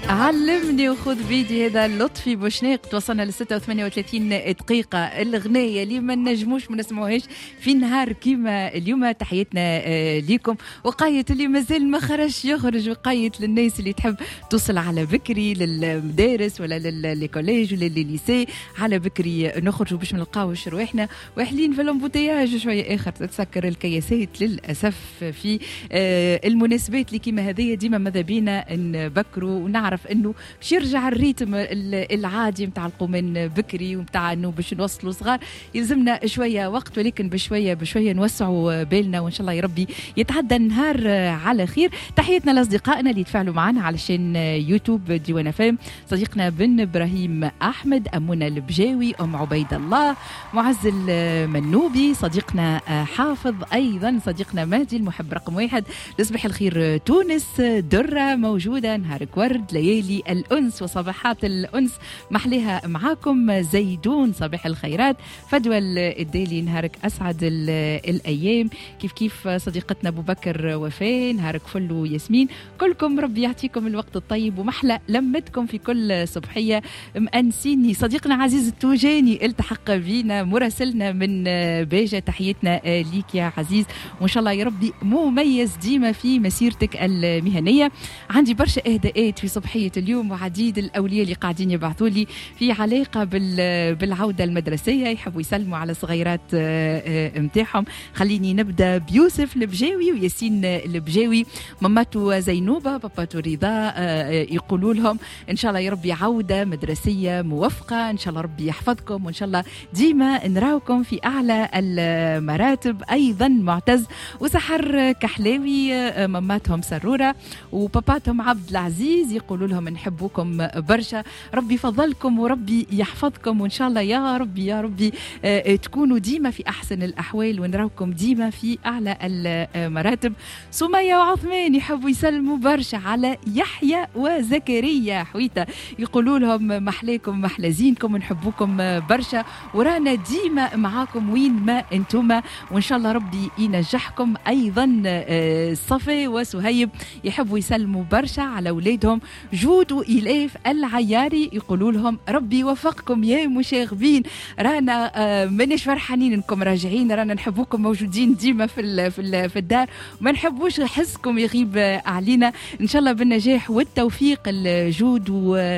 علمني وخذ بيدي. هذا لطفي بوشناق. توصلنا ل 36 دقيقة. الأغنية اللي ما نجموش ما نسمعوهاش في نهار كيما اليوم. تحياتنا ليكم. وقايت اللي مازال ما خرج يخرج، وقايت للناس اللي تحب توصل على بكري للمدارس ولا للكوليج ولا للليسي على بكري، نخرجوا باش نلقاوش رواحنا واحلين في الامبوتياج شوية آخر تتسكر الكياسات للأسف في المناسبات اللي كيما هذه. ديما ماذا بينا نبكروا ونعرف انه باش يرجع الريتم العادي متاع القومان بكري ومتاع انه باش نوصلوا صغار يلزمنا شويه وقت، ولكن بشويه نوسعوا بالنا وان شاء الله يا ربي يتعدى النهار على خير. تحياتنا لاصدقائنا اللي يتفاعلوا معنا علشان يوتيوب ديوان فام، صديقنا بن ابراهيم احمد، امونه البجاوي، ام عبيد الله، معز المنوبي، صديقنا حافظ، ايضا صديقنا مهدي المحب رقم 1، تصبح الخير تونس، دره موجوده، نهارك ورد، ليالي الأنس وصباحات الأنس محليها معاكم، زيدون صباح الخيرات، فدوى الديلي نهارك أسعد الأيام، كيف صديقتنا أبو بكر وفاء نهارك فل وياسمين، كلكم ربي يعطيكم الوقت الطيب ومحلى لمتكم في كل صبحية. مأنسيني صديقنا عزيز التوجاني التحق بينا مراسلنا من بيجة، تحياتنا ليك يا عزيز، وإن شاء الله يا ربي مميز ديما في مسيرتك المهنية. عندي برشا إهداءات في صبحية اليوم وعديد الأولياء اللي قاعدين يبعثوا لي في علاقة بالعودة المدرسية، يحبوا يسلموا على صغيرات متاعهم. خليني نبدأ بيوسف البجاوي وياسين البجاوي، ماماتو زينوبة، باباتو رضا، يقولوا لهم إن شاء الله يا ربي عودة مدرسية موفقة، إن شاء الله ربي يحفظكم، وإن شاء الله ديما نراوكم في أعلى المراتب. أيضا معتز وسحر كحلاوي، ماماتهم سرورة وباباتهم عبد العزيز، يقولوا لهم نحبوكم برشا، ربي يفضلكم وربي يحفظكم، وإن شاء الله يا ربي تكونوا ديما في أحسن الأحوال ونراوكم ديما في أعلى المراتب. سمية وعثمان يحبوا يسلموا برشا على يحيى وزكريا حويتة، يقولوا لهم محلاكم محلى زينكم ونحبوكم برشا، ورانا ديما معاكم وين ما انتم، وإن شاء الله ربي ينجحكم. أيضا صفي وسهيب يحبوا يسلموا برشا على أولادهم جود وإلاف العياري، يقولوا لهم ربي يوفقكم يا مشاغبين، رانا منش فرحانين انكم راجعين، رانا نحبوكم موجودين ديما في الدار، وما نحبوش حسكم يغيب علينا. ان شاء الله بالنجاح والتوفيق الجود